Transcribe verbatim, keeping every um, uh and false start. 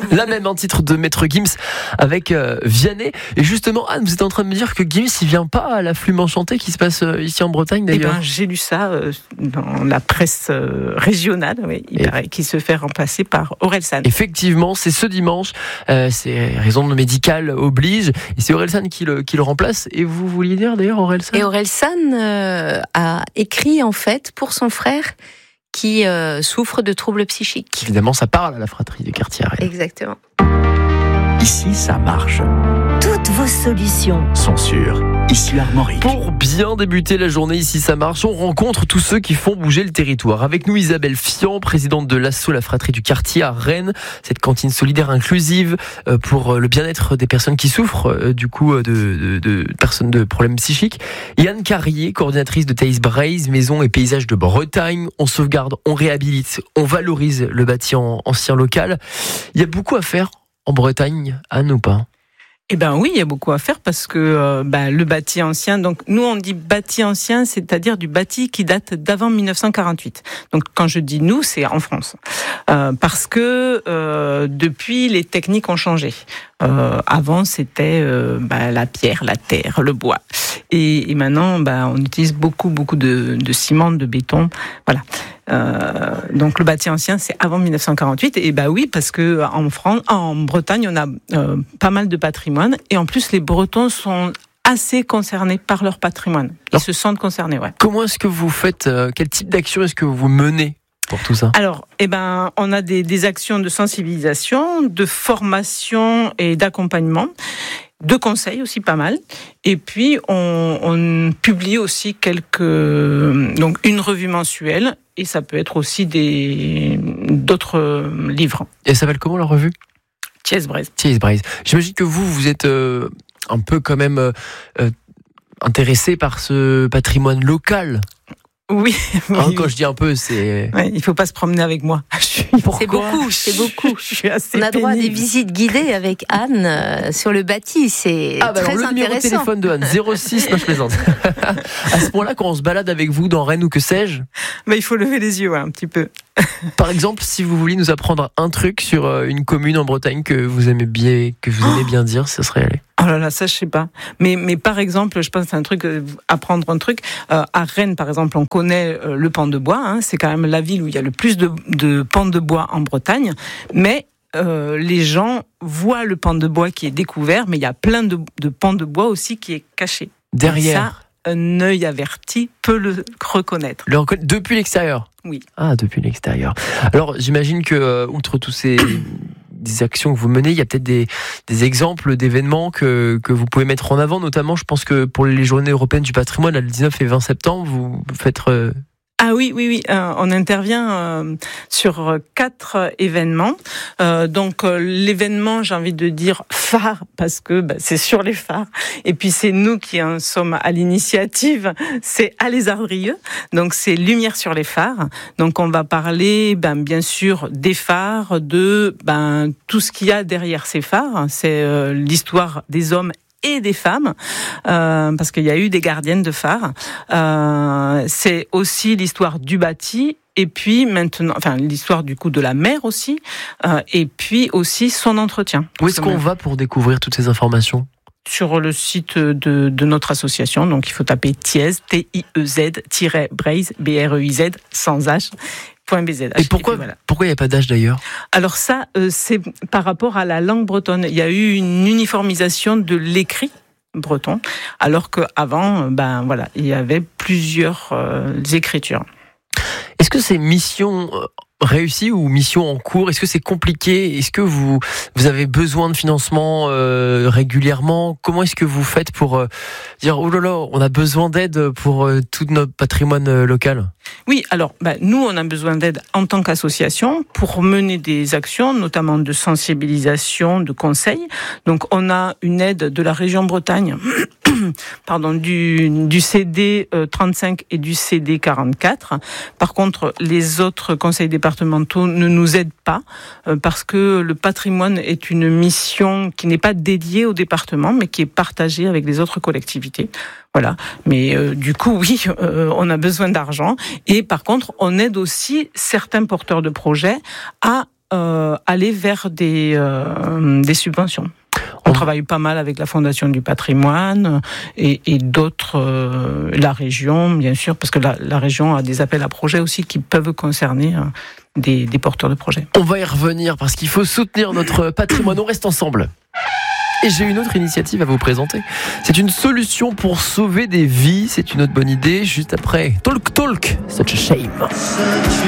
La même, un titre de Maître Gims avec euh, Vianney. Et justement, Anne, vous êtes en train de me dire que Gims, il vient pas à la Flume Enchantée qui se passe euh, ici en Bretagne Eh d'ailleurs. ben, j'ai lu ça euh, dans la presse euh, régionale, oui, il Et... paraît qu'il se fait remplacer par Orelsan. Effectivement, c'est ce dimanche, euh, c'est raison médicale oblige, et c'est Orelsan qui le, qui le remplace. Et vous vouliez dire d'ailleurs Orelsan ? Et Orelsan euh, a écrit en fait pour son frère qui euh, souffre de troubles psychiques. Évidemment, ça parle à la fratrie du quartier Arène. Exactement. Ici, ça marche. Toutes vos solutions Sont sûres. Ici, Armorique. Pour bien débuter la journée, ici ça marche, on rencontre tous ceux qui font bouger le territoire. Avec nous, Isabelle Fian, présidente de l'Asso La Fratrie du Quartier à Rennes, cette cantine solidaire inclusive pour le bien-être des personnes qui souffrent du coup de, de, de personnes de problèmes psychiques. Yann Carrier, coordinatrice de Thaïs Braise, maison et paysages de Bretagne. On sauvegarde, on réhabilite, on valorise le bâti ancien local. Il y a beaucoup à faire en Bretagne, Anne ou pas ? Eh ben oui, il y a beaucoup à faire parce que euh, ben, le bâti ancien, donc nous on dit bâti ancien, c'est-à-dire du bâti qui date d'avant dix-neuf cent quarante-huit. Donc quand je dis nous, c'est en France. Euh, parce que euh, depuis, les techniques ont changé. Euh, avant, c'était euh, ben, la pierre, la terre, le bois. Et, et maintenant, ben, on utilise beaucoup, beaucoup de, de ciment, de béton. Voilà. Euh, donc le bâti ancien, c'est avant dix-neuf cent quarante-huit. Et bah oui, parce que en France, en Bretagne, on a euh, pas mal de patrimoine. Et en plus, les Bretons sont assez concernés par leur patrimoine. Ils Alors, se sentent concernés, ouais. Comment est-ce que vous faites euh, Quel type d'action est-ce que vous menez pour tout ça ? Alors, eh ben, on a des, des actions de sensibilisation, de formation et d'accompagnement. De conseils aussi pas mal, et puis on, on publie aussi quelques donc une revue mensuelle, et ça peut être aussi des d'autres livres. Et ça s'appelle comment la revue ? Thaïs Braise. Thaïs Braise. J'imagine que vous vous êtes euh, un peu quand même euh, intéressé par ce patrimoine local. Oui, oui, hein, oui. Quand je dis un peu, c'est... Ouais, il faut pas se promener avec moi. C'est beaucoup, c'est beaucoup. Je suis assez On a droit à des pénible. visites guidées avec Anne euh, sur le bâti, c'est ah, bah très alors, le numéro de intéressant. téléphone de Anne, zéro six, non je plaisante. À ce point-là, quand on se balade avec vous dans Rennes ou que sais-je, bah, il faut lever les yeux ouais, un petit peu. Par exemple, si vous vouliez nous apprendre un truc sur une commune en Bretagne que vous aimez bien, que vous aimez bien dire, ça serait aller. Oh là là, ça je sais pas. Mais mais par exemple, je pense que c'est un truc, euh, apprendre un truc. Euh, à Rennes, par exemple, on connaît euh, le pan de bois. Hein, c'est quand même la ville où il y a le plus de, de pans de bois en Bretagne. Mais euh, les gens voient le pan de bois qui est découvert, mais il y a plein de, de pans de bois aussi qui est caché. Derrière. Ça, un œil averti peut le reconnaître. Le reconna... Depuis l'extérieur. Oui. Ah, depuis l'extérieur. Alors, j'imagine que euh, outre tous ces des actions que vous menez, il y a peut-être des, des exemples d'événements que, que vous pouvez mettre en avant, notamment, je pense que pour les journées européennes du patrimoine, le dix-neuf et vingt septembre, vous faites... Euh... Ah oui, oui, oui. Euh, on intervient euh, sur quatre événements. Euh, donc euh, l'événement, j'ai envie de dire phare, parce que bah, c'est sur les phares. Et puis c'est nous qui en sommes à l'initiative. C'est à Les Ardrieux. Donc c'est Lumière sur les phares. Donc on va parler, ben bien sûr, des phares, de ben tout ce qu'il y a derrière ces phares. C'est euh, l'histoire des hommes et des femmes, euh, parce qu'il y a eu des gardiennes de phares. Euh, c'est aussi l'histoire du bâti, et puis maintenant, enfin l'histoire du coup de la mer aussi, euh, et puis aussi son entretien. Où est-ce qu'on va pour découvrir toutes ces informations ? Sur le site de, de notre association, donc il faut taper Thaïs, T I E Z, Braise, B R E I Z, sans H. B Z. Et pourquoi, voilà. pourquoi il n'y a pas d'âge d'ailleurs ? Alors ça, euh, c'est par rapport à la langue bretonne. Il y a eu une uniformisation de l'écrit breton, alors qu'avant, ben voilà, il y avait plusieurs euh, écritures. Est-ce que c'est mission réussie ou mission en cours ? Est-ce que c'est compliqué ? Est-ce que vous, vous avez besoin de financement euh, régulièrement ? Comment est-ce que vous faites pour euh, dire « Oh là là, on a besoin d'aide pour euh, tout notre patrimoine euh, local » ? Oui, alors ben, nous, on a besoin d'aide en tant qu'association pour mener des actions, notamment de sensibilisation, de conseils. Donc, on a une aide de la région Bretagne, pardon, du, du C D trente-cinq et du C D quarante-quatre. Par contre, les autres conseils départementaux ne nous aident pas euh, parce que le patrimoine est une mission qui n'est pas dédiée au département, mais qui est partagée avec les autres collectivités. Voilà. Mais euh, du coup, oui, euh, on a besoin d'argent. Et par contre, on aide aussi certains porteurs de projets à euh, aller vers des, euh, des subventions. On travaille pas mal avec la Fondation du patrimoine et, et d'autres, euh, la région, bien sûr, parce que la, la région a des appels à projets aussi qui peuvent concerner euh, des, des porteurs de projets. On va y revenir parce qu'il faut soutenir notre patrimoine. On reste ensemble. Et j'ai une autre initiative à vous présenter. C'est une solution pour sauver des vies. C'est une autre bonne idée. Juste après Talk Talk, Such a Shame.